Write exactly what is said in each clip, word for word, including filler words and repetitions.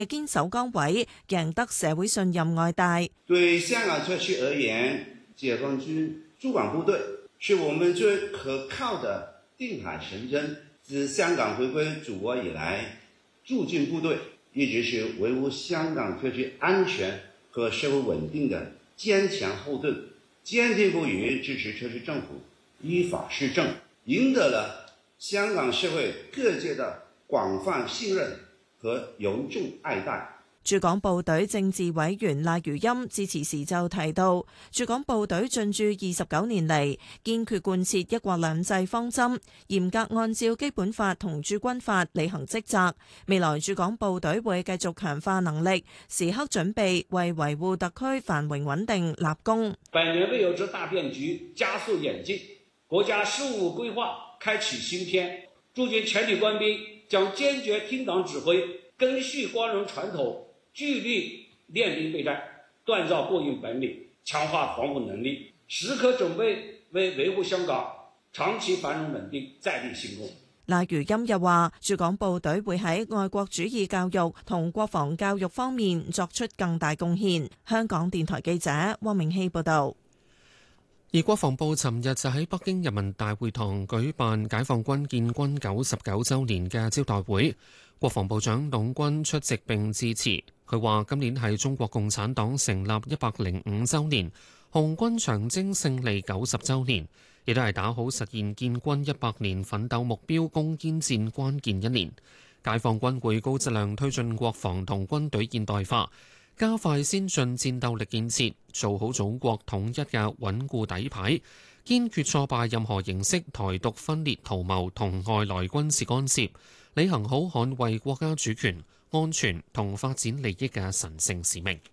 堅守崗位，贏得社會信任愛戴。 對香港特區而言，解放軍駐港部隊是我們最可靠的定海神針。自香港回歸祖國以來，駐軍部隊一直是維護香港特區安全和社會穩定的堅強後盾，堅定不移支持特區政府依法施政，贏得了香港社會各界的廣泛信任和由衷愛戴。 駐港部隊政治委員賴如欽致辭時就提到，駐港部隊進駐二十九年嚟，堅決貫徹一國兩制方針，嚴格按照基本法同駐軍法履行職責。未來駐港部隊會繼續強化能力，時刻準備為維護特區繁榮穩定立功。 百年未有之大變局加速演進，國家事務規劃開啟新篇。駐軍全體官兵將堅決聽黨指揮，根續光榮傳統，聚力練兵備戰，鍛造過硬本領，強化防務能力，時刻準備為維護香港長期繁榮穩定再立新功。 賴如欽又話，駐港部隊會喺愛國主義教育同國防教育方面作出更大貢獻。香港電台記者汪明熙報道。 而國防部尋日就喺北京人民大會堂舉辦解放軍建軍九十九週年嘅招待會，國防部長董軍出席並致辭。佢話：今年係中國共產黨成立一百零五週年，紅軍長征勝利九十週年，亦都係打好實現建軍一百年奮鬥目標攻堅戰關鍵一年。解放軍會高質量推進國防同軍隊現代化，加快先進戰鬥力建設，做好祖國統一嘅穩固底牌，堅決挫敗任何形式台獨分裂圖謀同外來軍事干涉，履行好捍衛國家主權、安全同發展利益嘅神聖使命。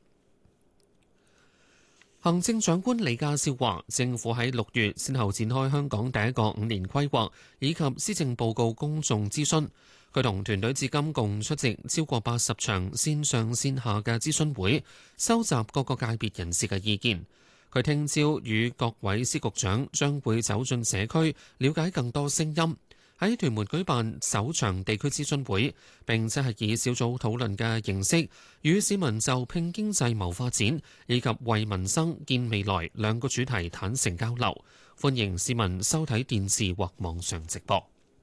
行政長官李家超話，政府喺六月先後展開香港第一個五年規劃以及施政報告公眾諮詢。佢同團隊至今共出席超過八十場線上線下嘅諮詢會，收集各個界別人士嘅意見。佢聽朝與各位司局長將會走進社區，了解更多聲音。喺屯門舉辦首場地區諮詢會，並且係以小組討論嘅形式，與市民就拼經濟謀發展以及為民生建未來兩個主題坦誠交流。歡迎市民收睇電視或網上直播。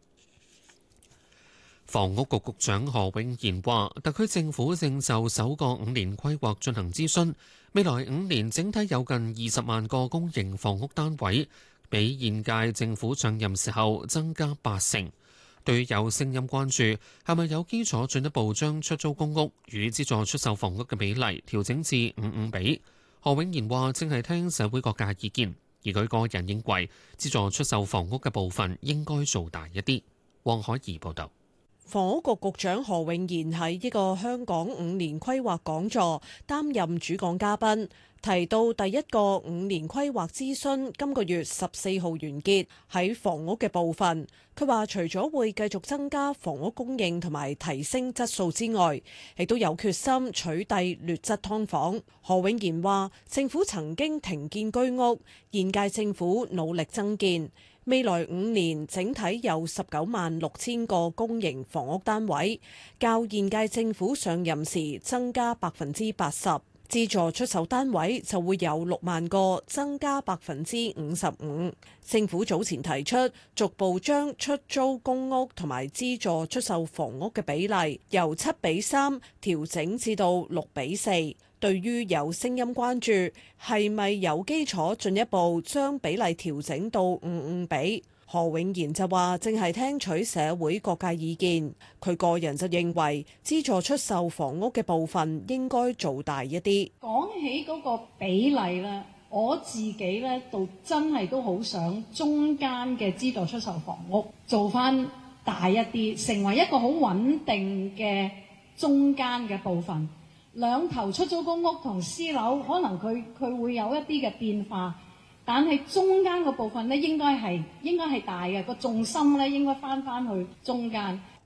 房屋局局長何永賢話，特區政府正就首個五年規劃進行諮詢，未來五年整體有近二十萬個公營房屋單位，比現屆政府上任時候增加八成。對於有聲音關注係咪有基礎進一步將出租公屋與資助出售房屋嘅比例調整至五五比，何永賢話正係聽社會各界意見，而佢個人認為資助出售房屋嘅部分應該做大一啲。黃海怡報導。 房屋局局長何永賢喺一個香港五年規劃講座擔任主講嘉賓，提到第一個五年規劃諮詢今個月十四號完結。喺房屋嘅部分，佢話除咗會繼續增加房屋供應同埋提升質素之外，亦都有決心取締劣質劏房。何永賢話政府曾經停建居屋，現屆政府努力增建。未來五年整體有十九萬六千個公營房屋單位，較現屆政府上任時增加百分之八十。資助出售單位就會有六萬個，增加百分之五十五。政府早前提出逐步將出租公屋同埋資助出售房屋嘅比例由七比三調整至到六比四。對於有聲音關注係咪有基礎進一步將比例調整到五五比，何永賢就話正係聽取社會各界意見。佢個人就認為資助出售房屋嘅部分應該做大一啲。 講起嗰個比例咧，我自己咧到真係都好想中間嘅資助出售房屋做返大一啲，成為一個好穩定嘅中間嘅部分。兩頭出租公屋同私樓可能佢佢會有一啲嘅變化，但係中間個部分咧應該係應該係大嘅，個重心咧應該翻翻去中間。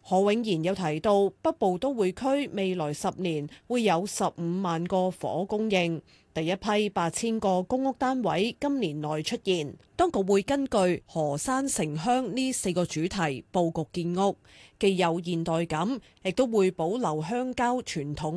何永賢又提到，北部都會區未來十年會有十五萬個房屋供應，第一批八千個公屋單位今年內出現。當局會根據河山城鄉呢四個主題佈局建屋，既有現代感，亦都會保留鄉郊傳統